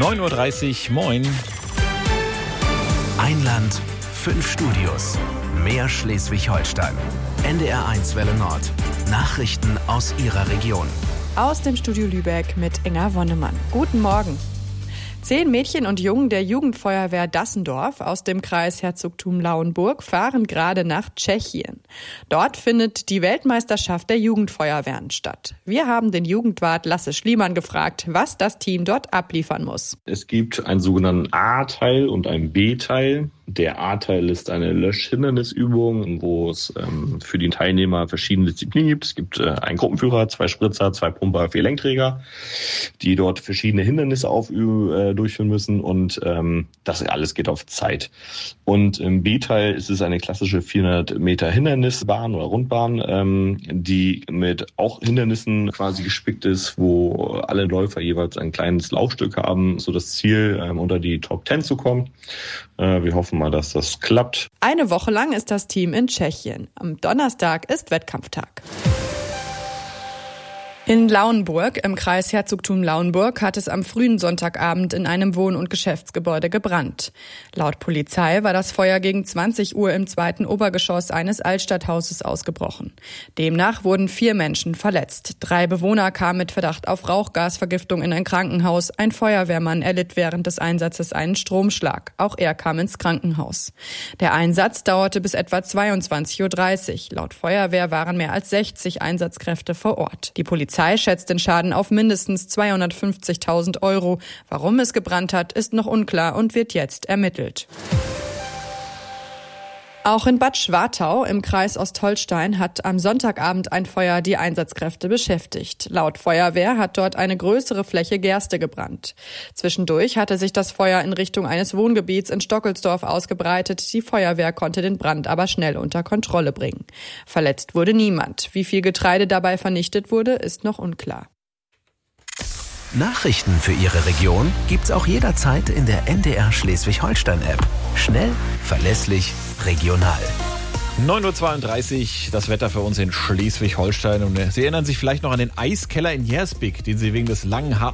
9:30 Uhr, moin. Ein Land, 5 Studios. Mehr Schleswig-Holstein. NDR1 Welle Nord. Nachrichten aus Ihrer Region. Aus dem Studio Lübeck mit Inga Wonnemann. Guten Morgen. 10 Mädchen und Jungen der Jugendfeuerwehr Dassendorf aus dem Kreis Herzogtum Lauenburg fahren gerade nach Tschechien. Dort findet die Weltmeisterschaft der Jugendfeuerwehren statt. Wir haben den Jugendwart Lasse Schliemann gefragt, was das Team dort abliefern muss. Es gibt einen sogenannten A-Teil und einen B-Teil. Der A-Teil ist eine Löschhindernisübung, wo es für die Teilnehmer verschiedene Disziplinen gibt. Es gibt einen Gruppenführer, 2 Spritzer, 2 Pumper, 4 Lenkträger, die dort verschiedene Hindernisse durchführen müssen, und das alles geht auf Zeit. Und im B-Teil ist es eine klassische 400 Meter Hindernisbahn oder Rundbahn, die mit auch Hindernissen quasi gespickt ist, wo alle Läufer jeweils ein kleines Laufstück haben, so das Ziel, unter die Top 10 zu kommen. Wir hoffen mal, dass das klappt. Eine Woche lang ist das Team in Tschechien. Am Donnerstag ist Wettkampftag. In Lauenburg im Kreis Herzogtum Lauenburg hat es am frühen Sonntagabend in einem Wohn- und Geschäftsgebäude gebrannt. Laut Polizei war das Feuer gegen 20 Uhr im 2. Obergeschoss eines Altstadthauses ausgebrochen. Demnach wurden 4 Menschen verletzt. 3 Bewohner kamen mit Verdacht auf Rauchgasvergiftung in ein Krankenhaus. Ein Feuerwehrmann erlitt während des Einsatzes einen Stromschlag. Auch er kam ins Krankenhaus. Der Einsatz dauerte bis etwa 22:30 Uhr. Laut Feuerwehr waren mehr als 60 Einsatzkräfte vor Ort. Die Polizei schätzt den Schaden auf mindestens 250.000 Euro. Warum es gebrannt hat, ist noch unklar und wird jetzt ermittelt. Auch in Bad Schwartau im Kreis Ostholstein hat am Sonntagabend ein Feuer die Einsatzkräfte beschäftigt. Laut Feuerwehr hat dort eine größere Fläche Gerste gebrannt. Zwischendurch hatte sich das Feuer in Richtung eines Wohngebiets in Stockelsdorf ausgebreitet. Die Feuerwehr konnte den Brand aber schnell unter Kontrolle bringen. Verletzt wurde niemand. Wie viel Getreide dabei vernichtet wurde, ist noch unklar. Nachrichten für Ihre Region gibt's auch jederzeit in der NDR Schleswig-Holstein-App. Schnell, verlässlich, regional. 9:32 Uhr, das Wetter für uns in Schleswig-Holstein. Und Sie erinnern sich vielleicht noch an den Eiskeller in Jersbek, den Sie wegen des langen, harten